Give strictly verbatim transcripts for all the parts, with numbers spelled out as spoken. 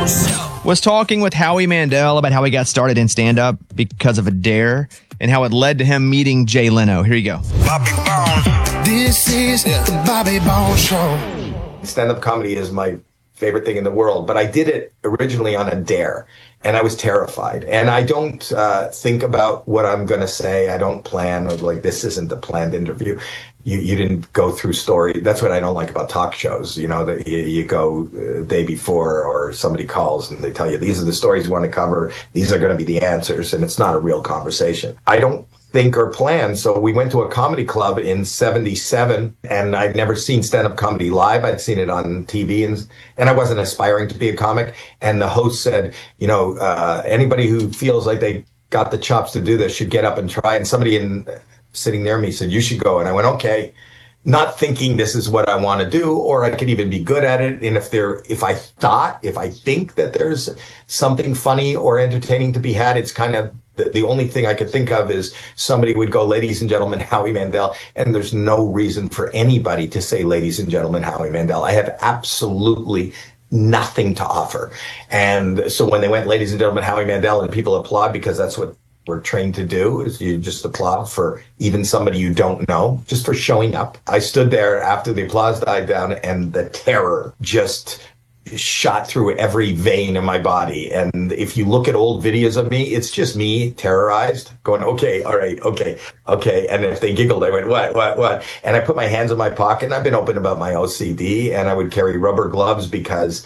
Was talking with Howie Mandel about how he got started in stand-up because of a dare and how it led to him meeting Jay Leno. Here you go. Bobby Bones. This is the Bobby Bones Show. Stand-up comedy is my favorite thing in the world, but I did it originally on a dare, and I was terrified. And I don't uh, think about what I'm going to say. I don't plan, like, this isn't the planned interview. You you didn't go through story. That's what I don't like about talk shows. You know, that you, you go uh, day before, or somebody calls and they tell you, these are the stories you want to cover. These are going to be the answers. And it's not a real conversation. I don't think or plan. So we went to a comedy club in seventy-seven, and I'd never seen stand-up comedy live. I'd seen it on T V, and and I wasn't aspiring to be a comic. And the host said, you know, uh, anybody who feels like they got the chops to do this should get up and try. And somebody in sitting near me said, you should go. And I went, okay, not thinking this is what I want to do, or I could even be good at it. And if there, if I thought, if I think that there's something funny or entertaining to be had, it's kind of the, the only thing I could think of is somebody would go, ladies and gentlemen, Howie Mandel. And there's no reason for anybody to say, ladies and gentlemen, Howie Mandel. I have absolutely nothing to offer. And so when they went, ladies and gentlemen, Howie Mandel, and people applaud, because that's what we're trained to do, is you just applaud for even somebody you don't know, just for showing up. I stood there after the applause died down, and the terror just shot through every vein in my body. And if you look at old videos of me, it's just me terrorized, going, okay, all right, okay, okay. And if they giggled, I went, what, what, what? And I put my hands in my pocket, and I've been open about my O C D, and I would carry rubber gloves because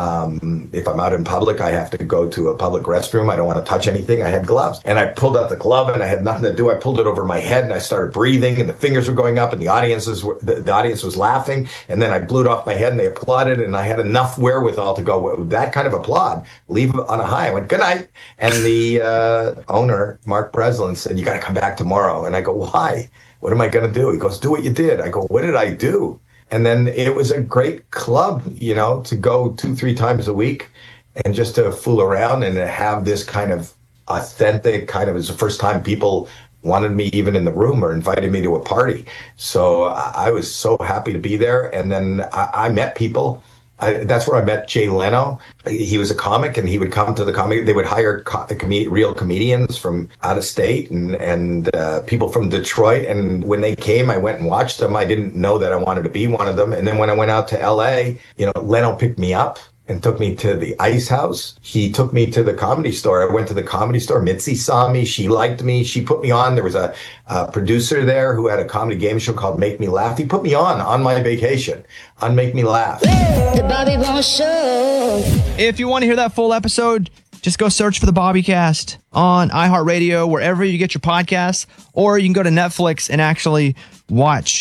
um, if I'm out in public, I have to go to a public restroom. I don't want to touch anything. I had gloves, and I pulled out the glove, and I had nothing to do. I pulled it over my head, and I started breathing, and the fingers were going up, and the audiences were, the, the audience was laughing. And then I blew it off my head, and they applauded, and I had enough wherewithal to go, well, that kind of applaud, leave on a high. I went, good night. And the uh, owner, Mark Breslin, said, you got to come back tomorrow. And I go, why? What am I going to do? He goes, do what you did. I go, what did I do? And then it was a great club, you know, to go two, three times a week and just to fool around and to have this kind of authentic kind of, it was the first time people wanted me even in the room or invited me to a party. So I was so happy to be there. And then I, I met people. I, that's where I met Jay Leno. He was a comic, and he would come to the comedy. They would hire co- com- real comedians from out of state and and uh, people from Detroit. And when they came, I went and watched them. I didn't know that I wanted to be one of them. And then when I went out to L A, you know, Leno picked me up and took me to the Ice House. He took me to the Comedy Store. I went to the Comedy Store. Mitzi saw me. She liked me. She put me on. There was a, a producer there who had a comedy game show called Make Me Laugh. He put me on on my vacation on Make Me Laugh. The Bobby Bones Show. If you want to hear that full episode, just go search for the Bobbycast on iHeartRadio, wherever you get your podcasts, or you can go to Netflix and actually watch